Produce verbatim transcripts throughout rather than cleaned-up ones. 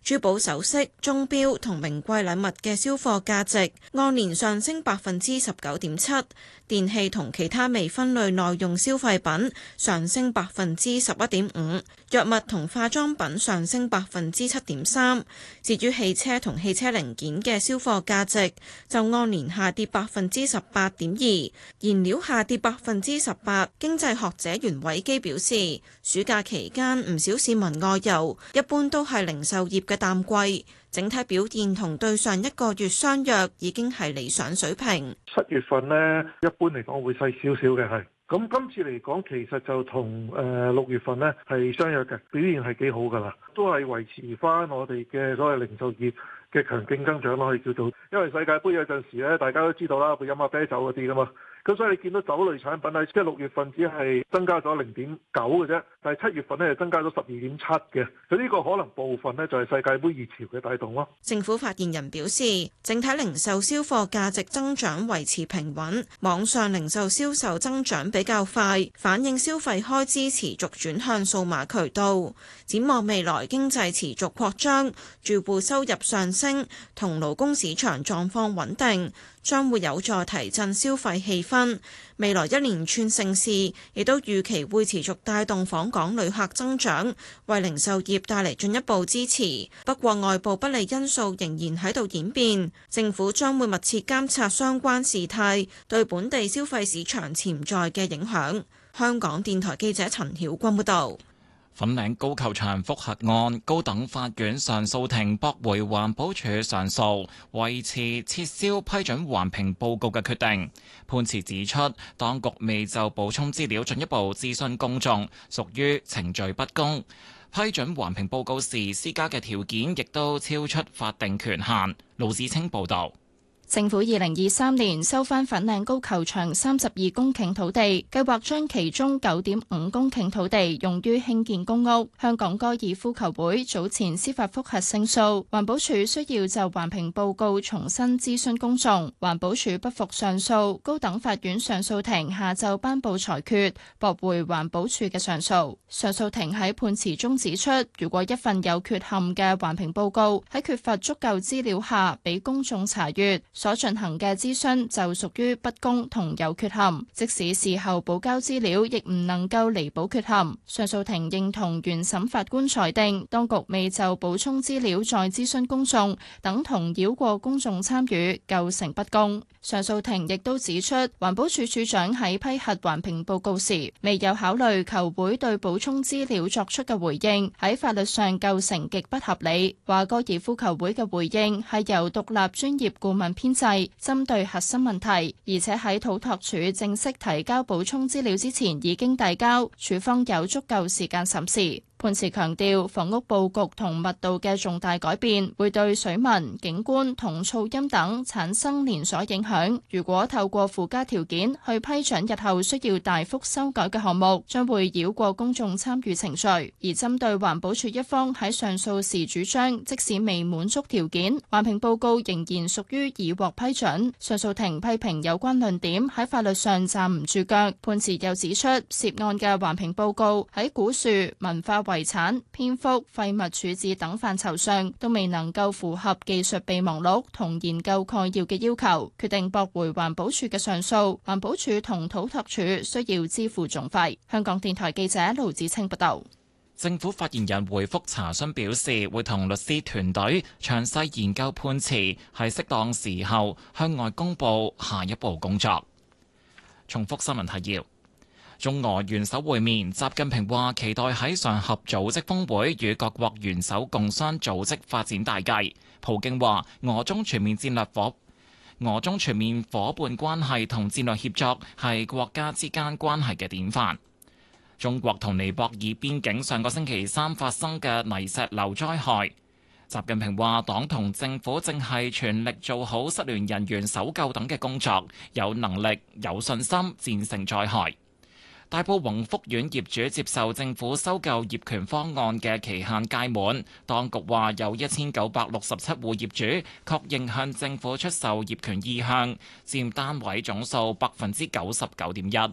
珠寶首飾、鐘錶同名貴禮物嘅銷貨價值按年上升百分之十九點七，電器同其他未分類耐用消費品上升百分之十一點五，藥物同化妝品上升百分之七點三。至於汽車同汽車零件嘅銷貨價值就按年下跌百分之十八點二，燃料下跌百分之十八。經濟學者袁偉基表示，暑假期間唔少市民外遊，一般都係零售業嘅淡季，整體表現同對上一個月相若，已經係理想水平。 七月份呢，一般嚟講會細少少嘅係。咁今次嚟講，其實就同誒六月份呢係相若嘅，表現係幾好㗎啦，都係維持翻我哋嘅所謂零售業嘅強勁增長咯，可以叫做。因為世界盃有陣時咧，大家都知道啦，會飲下啤酒嗰啲㗎嘛。咁所以你見到酒類產品喺即係六月份只係增加咗零點九嘅啫，但係七月份咧就增加咗十二點七嘅。咁呢個可能部分呢就係世界盃熱潮嘅帶動咯。 政府發言人表示，整體零售銷貨價值增長維持平穩，網上零售銷售增長比較快，反映消費開支持續轉向數碼渠道。展望未來經濟持續擴張，住戶收入上升，同勞工市場狀況穩定，將會有助提振消費氣氛。未來一連串盛事亦都預期會持續帶動訪港旅客增長，為零售業帶嚟進一步支持。不過外部不利因素仍然喺度演變，政府將會密切監察相關事態對本地消費市場潛在嘅影響。香港電台記者陳曉君報導。 粉嶺高球場覆核案，高等法院上訴庭駁回環保署上訴，維持撤銷批准環評報告嘅決定。判詞指出，當局未就補充資料進一步諮詢公眾，屬於程序不公。批准環評報告時施加嘅條件亦都超出法定權限。盧子清報導。 政府二零二三年收返粉嶺高球場三十二公頃土地，計劃將其中九點五公頃土地用於興建公屋。香港高爾夫球會早前司法覆核勝訴，環保署需要就環評報告重新諮詢公眾。環保署不服上訴，高等法院上訴庭下晝頒布裁決，駁回環保署嘅上訴。上訴庭喺判詞中指出，如果一份有缺陷嘅環評報告喺缺乏足夠資料下俾公眾查閱，所進行嘅諮詢就屬於不公同有缺陷，即使事後補交資料，亦唔能夠彌補缺陷。上訴庭認同原審法官裁定，當局未就補充資料再諮詢公眾，等同繞過公眾參與，構成不公。上訴庭亦都指出，環保署署長喺批核環評報告時，未有考慮球會對補充資料作出嘅回應，喺法律上構成極不合理。話高爾夫球會嘅回應係由獨立專業顧問編製，針對核心問題，而且喺土拓署正式提交補充資料之前已經遞交，署方有足夠時間審視。判詞強調，房屋佈局同密度嘅重大改變會對水文、景觀同噪音等產生連鎖影響。如果透過附加條件去批准日後需要大幅修改嘅項目，將會繞過公眾參與程序。而針對環保署一方喺上訴時主張，即使未滿足條件，環評報告仍然屬於已獲批准。上訴庭批評有關論點喺法律上站唔住腳。判詞又指出，涉案嘅環評報告喺古樹、文化遺產、蝙蝠、廢物處置等範疇上都未能夠符合技術備忘錄同研究概要嘅要求，決定駁回環保署嘅上訴。環保署同土拓署需要支付訟費。香港電台記者盧子清報道。 政府發言人回覆查詢表示，會同律師團隊詳細研究判詞，喺適當時候向外公佈下一步工作。重複新聞提要。中俄元首會面，習近平話期待喺上合組織峰會與各國元首共商組織發展大計。普京話俄中全面戰略伙俄中全面伙伴關係同戰略協作係國家之間關係嘅典範。中國同尼泊爾邊境上個星期三發生嘅泥石流災害，習近平話黨同政府正係全力做好失聯人員搜救等嘅工作，有能力有信心戰勝災害。大埔宏福苑業主接受政府收購業權方案嘅期限屆滿，當局話有一千九百六十七戶業主確認向政府出售業權意向，佔單位總數百分之九十九點一。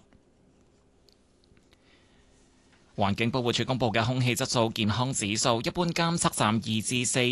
環境保護署公布嘅空氣質素健康指數，一般監測站二至四，